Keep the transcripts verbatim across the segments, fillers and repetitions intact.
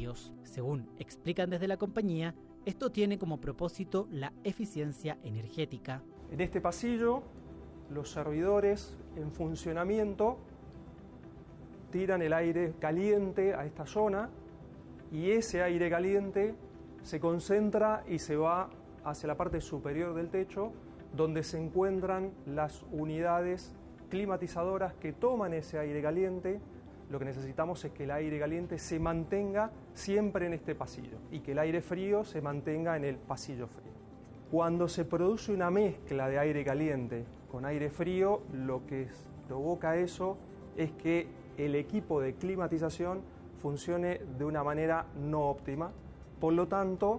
fríos. Según explican desde la compañía, esto tiene como propósito la eficiencia energética. En este pasillo, los servidores en funcionamiento tiran el aire caliente a esta zona y ese aire caliente se concentra y se va hacia la parte superior del techo, donde se encuentran las unidades climatizadoras que toman ese aire caliente. Lo que necesitamos es que el aire caliente se mantenga siempre en este pasillo y que el aire frío se mantenga en el pasillo frío. Cuando se produce una mezcla de aire caliente con aire frío, lo que provoca eso es que el equipo de climatización funcione de una manera no óptima, por lo tanto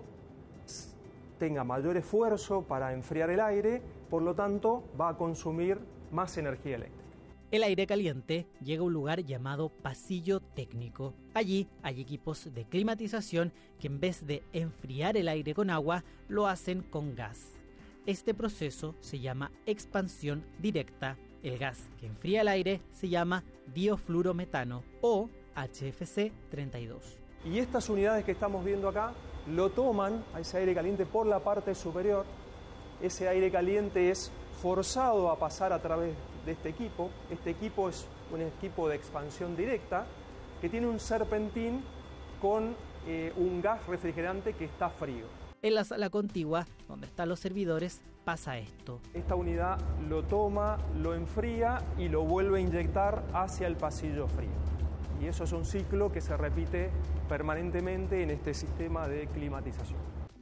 tenga mayor esfuerzo para enfriar el aire, por lo tanto va a consumir más energía eléctrica. El aire caliente llega a un lugar llamado pasillo técnico. Allí hay equipos de climatización que en vez de enfriar el aire con agua, lo hacen con gas. Este proceso se llama expansión directa. El gas que enfría el aire se llama diofluorometano o H F C treinta y dos. Y estas unidades que estamos viendo acá lo toman a ese aire caliente por la parte superior. Ese aire caliente es forzado a pasar a través de este equipo. Este equipo es un equipo de expansión directa que tiene un serpentín con eh, un gas refrigerante que está frío. En la sala contigua, donde están los servidores, pasa esto. Esta unidad lo toma, lo enfría y lo vuelve a inyectar hacia el pasillo frío. Y eso es un ciclo que se repite permanentemente en este sistema de climatización.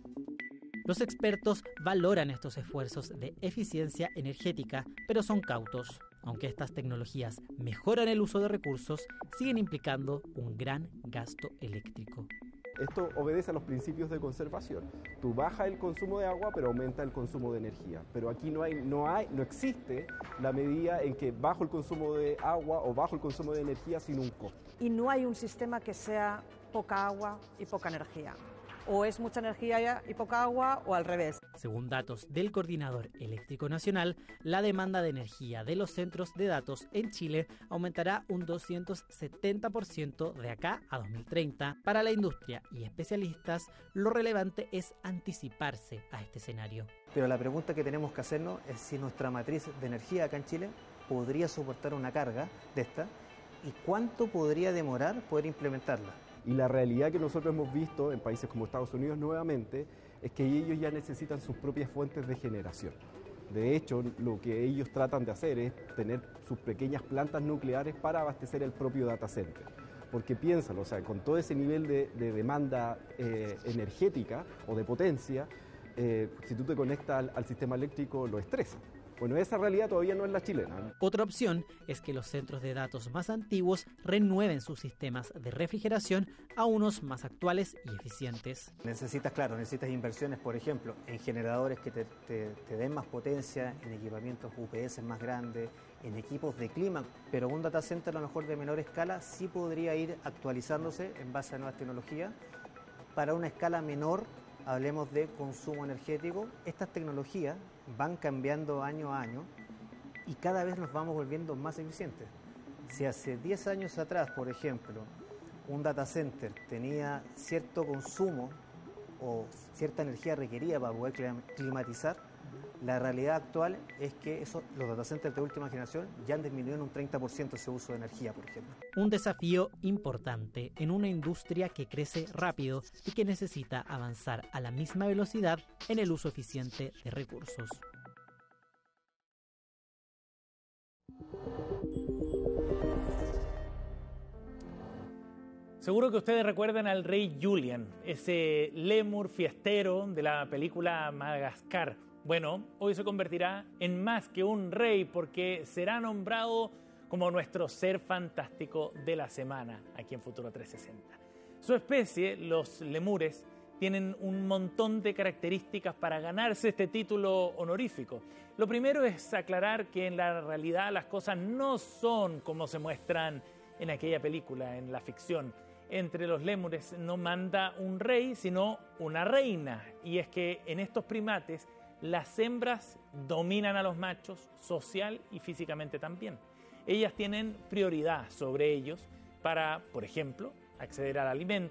Los expertos valoran estos esfuerzos de eficiencia energética, pero son cautos. Aunque estas tecnologías mejoran el uso de recursos, siguen implicando un gran gasto eléctrico. Esto obedece a los principios de conservación. Tú bajas el consumo de agua, pero aumenta el consumo de energía. Pero aquí no hay, no hay, no existe la medida en que bajo el consumo de agua o bajo el consumo de energía sin un costo. Y no hay un sistema que sea poca agua y poca energía. O es mucha energía y poca agua, o al revés. Según datos del Coordinador Eléctrico Nacional, la demanda de energía de los centros de datos en Chile aumentará un doscientos setenta por ciento de acá a dos mil treinta. Para la industria y especialistas, lo relevante es anticiparse a este escenario. Pero la pregunta que tenemos que hacernos es si nuestra matriz de energía acá en Chile podría soportar una carga de esta y cuánto podría demorar poder implementarla. Y la realidad que nosotros hemos visto en países como Estados Unidos nuevamente es que ellos ya necesitan sus propias fuentes de generación. De hecho, lo que ellos tratan de hacer es tener sus pequeñas plantas nucleares para abastecer el propio data center. Porque piénsalo, o sea, con todo ese nivel de, de demanda eh, energética o de potencia, eh, si tú te conectas al, al sistema eléctrico lo estresa. Bueno, esa realidad todavía no es la chilena. Otra opción es que los centros de datos más antiguos renueven sus sistemas de refrigeración a unos más actuales y eficientes. Necesitas, claro, necesitas inversiones, por ejemplo, en generadores que te, te, te den más potencia, en equipamientos U P S más grandes, en equipos de clima, pero un data center a lo mejor de menor escala sí podría ir actualizándose en base a nuevas tecnologías. Para una escala menor, hablemos de consumo energético, estas tecnologías van cambiando año a año y cada vez nos vamos volviendo más eficientes. Si hace diez años atrás, por ejemplo, un data center tenía cierto consumo o cierta energía requerida para poder climatizar, la realidad actual es que eso, los data centers de última generación ya han disminuido en un treinta por ciento ese uso de energía, por ejemplo. Un desafío importante en una industria que crece rápido y que necesita avanzar a la misma velocidad en el uso eficiente de recursos. Seguro que ustedes recuerdan al rey Julian, ese lémur fiestero de la película Madagascar. Bueno, hoy se convertirá en más que un rey porque será nombrado como nuestro ser fantástico de la semana aquí en Futuro trescientos sesenta. Su especie, los lemures, tienen un montón de características para ganarse este título honorífico. Lo primero es aclarar que en la realidad las cosas no son como se muestran en aquella película, en la ficción. Entre los lémures no manda un rey, sino una reina. Y es que en estos primates las hembras dominan a los machos social y físicamente también. Ellas tienen prioridad sobre ellos para, por ejemplo, acceder al alimento,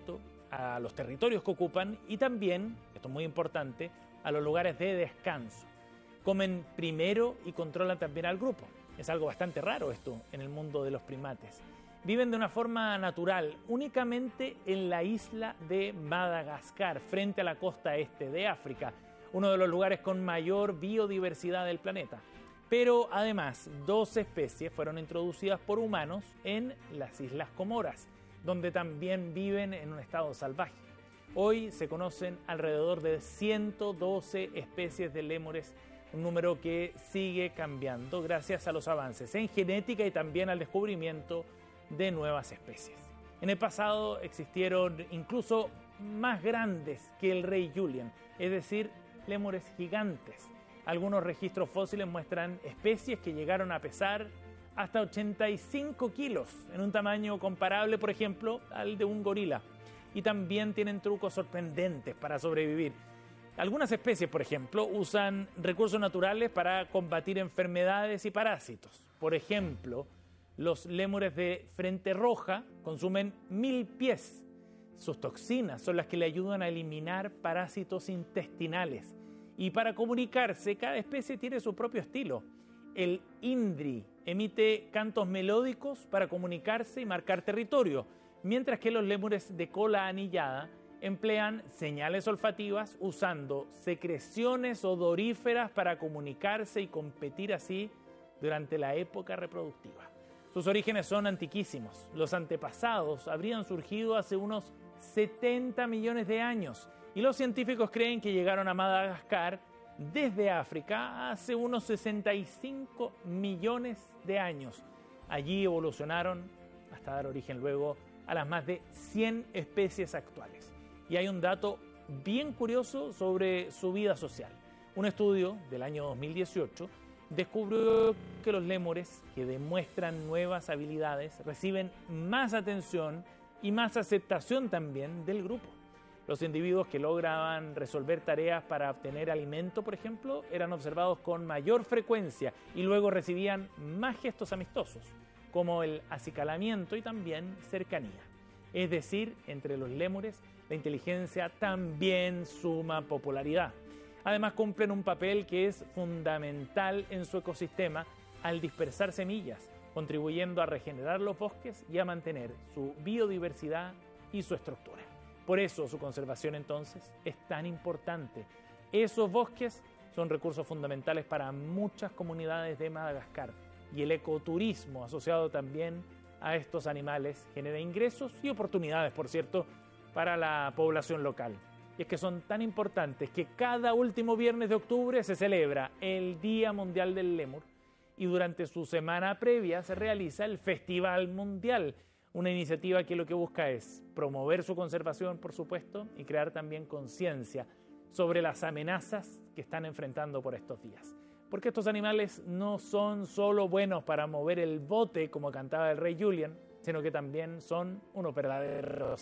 a los territorios que ocupan y también, esto es muy importante, a los lugares de descanso. Comen primero y controlan también al grupo. Es algo bastante raro esto en el mundo de los primates. Viven de una forma natural, únicamente en la isla de Madagascar, frente a la costa este de África, uno de los lugares con mayor biodiversidad del planeta. Pero además, dos especies fueron introducidas por humanos en las Islas Comoras, donde también viven en un estado salvaje. Hoy se conocen alrededor de ciento doce especies de lémures, un número que sigue cambiando gracias a los avances en genética y también al descubrimiento de nuevas especies. En el pasado existieron incluso más grandes que el rey Julien, es decir, lémures gigantes. Algunos registros fósiles muestran especies que llegaron a pesar hasta ochenta y cinco kilos, en un tamaño comparable, por ejemplo, al de un gorila. Y también tienen trucos sorprendentes para sobrevivir. Algunas especies, por ejemplo, usan recursos naturales para combatir enfermedades y parásitos. Por ejemplo, los lémures de frente roja consumen mil pies. Sus toxinas son las que le ayudan a eliminar parásitos intestinales. Y para comunicarse, cada especie tiene su propio estilo. El indri emite cantos melódicos para comunicarse y marcar territorio, mientras que los lémures de cola anillada emplean señales olfativas usando secreciones odoríferas para comunicarse y competir así durante la época reproductiva. Sus orígenes son antiquísimos. Los antepasados habrían surgido hace unos setenta millones de años y los científicos creen que llegaron a Madagascar desde África hace unos sesenta y cinco millones de años. Allí evolucionaron hasta dar origen luego a las más de cien especies actuales. Y hay un dato bien curioso sobre su vida social. Un estudio del año dos mil dieciocho descubrió que los lémures que demuestran nuevas habilidades reciben más atención y más aceptación también del grupo. Los individuos que lograban resolver tareas para obtener alimento, por ejemplo, eran observados con mayor frecuencia y luego recibían más gestos amistosos, como el acicalamiento y también cercanía. Es decir, entre los lémures, la inteligencia también suma popularidad. Además, cumplen un papel que es fundamental en su ecosistema al dispersar semillas, contribuyendo a regenerar los bosques y a mantener su biodiversidad y su estructura. Por eso su conservación entonces es tan importante. Esos bosques son recursos fundamentales para muchas comunidades de Madagascar y el ecoturismo asociado también a estos animales genera ingresos y oportunidades, por cierto, para la población local. Y es que son tan importantes que cada último viernes de octubre se celebra el Día Mundial del Lémur y durante su semana previa se realiza el Festival Mundial, una iniciativa que lo que busca es promover su conservación, por supuesto, y crear también conciencia sobre las amenazas que están enfrentando por estos días. Porque estos animales no son solo buenos para mover el bote, como cantaba el rey Julien, sino que también son unos verdaderos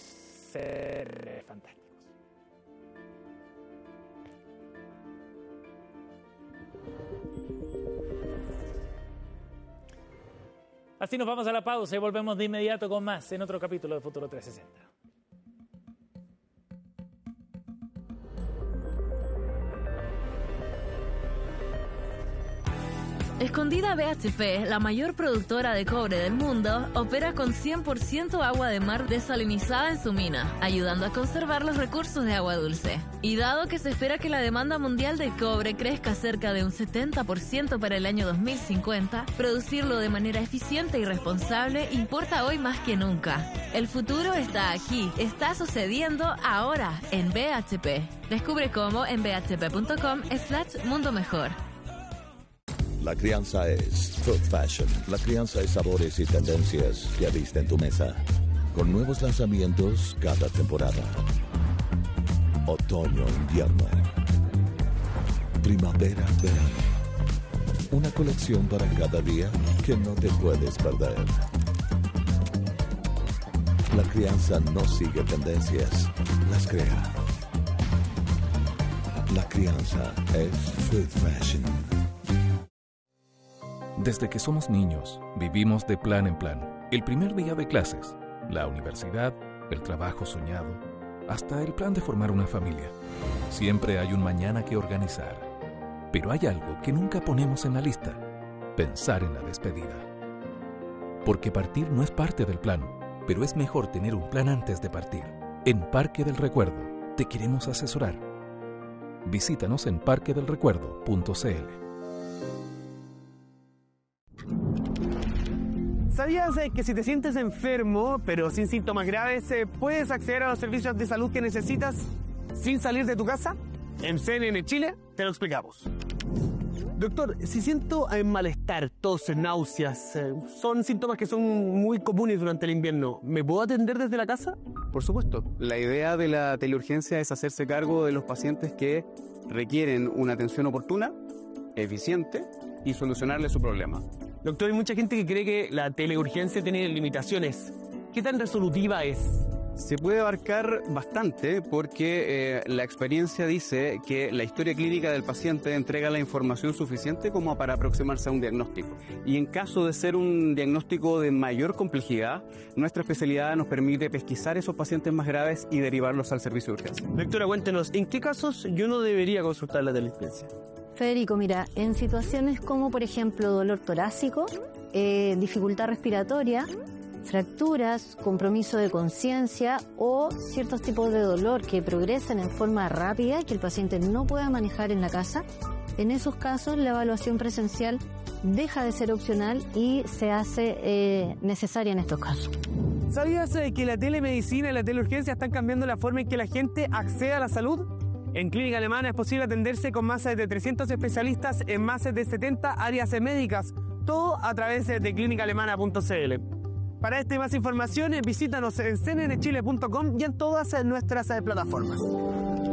seres fantásticos. Así nos vamos a la pausa y volvemos de inmediato con más en otro capítulo de Futuro trescientos sesenta. Escondida B H P, la mayor productora de cobre del mundo, opera con cien por ciento agua de mar desalinizada en su mina, ayudando a conservar los recursos de agua dulce. Y dado que se espera que la demanda mundial de cobre crezca cerca de un setenta por ciento para el año dos mil cincuenta, producirlo de manera eficiente y responsable importa hoy más que nunca. El futuro está aquí, está sucediendo ahora en B H P. Descubre cómo en b h p punto com slash mundo mejor. La crianza es Food Fashion. La crianza es sabores y tendencias que viste en tu mesa. Con nuevos lanzamientos cada temporada. Otoño, invierno. Primavera, verano. Una colección para cada día que no te puedes perder. La crianza no sigue tendencias, las crea. La crianza es Food Fashion. Desde que somos niños, vivimos de plan en plan. El primer día de clases, la universidad, el trabajo soñado, hasta el plan de formar una familia. Siempre hay un mañana que organizar. Pero hay algo que nunca ponemos en la lista: pensar en la despedida. Porque partir no es parte del plan, pero es mejor tener un plan antes de partir. En Parque del Recuerdo te queremos asesorar. Visítanos en parque del recuerdo punto c l. ¿Sabías que si te sientes enfermo, pero sin síntomas graves, puedes acceder a los servicios de salud que necesitas sin salir de tu casa? En C N N Chile te lo explicamos. Doctor, si siento eh, malestar, tos, náuseas, eh, son síntomas que son muy comunes durante el invierno, ¿me puedo atender desde la casa? Por supuesto. La idea de la teleurgencia es hacerse cargo de los pacientes que requieren una atención oportuna, eficiente y solucionarle su problema. Doctor, hay mucha gente que cree que la teleurgencia tiene limitaciones. ¿Qué tan resolutiva es? Se puede abarcar bastante porque eh, la experiencia dice que la historia clínica del paciente entrega la información suficiente como para aproximarse a un diagnóstico. Y en caso de ser un diagnóstico de mayor complejidad, nuestra especialidad nos permite pesquisar esos pacientes más graves y derivarlos al servicio de urgencia. Doctora, cuéntenos, ¿en qué casos yo no debería consultar la teleurgencia? Federico, mira, en situaciones como por ejemplo dolor torácico, eh, dificultad respiratoria, fracturas, compromiso de conciencia o ciertos tipos de dolor que progresen en forma rápida y que el paciente no pueda manejar en la casa, en esos casos la evaluación presencial deja de ser opcional y se hace eh, necesaria en estos casos. ¿Sabías que la telemedicina y la teleurgencia están cambiando la forma en que la gente accede a la salud? En Clínica Alemana es posible atenderse con más de trescientos especialistas en más de setenta áreas médicas, todo a través de clínica alemana punto c l. Para esta y más información, visítanos en c n n chile punto com y en todas nuestras plataformas.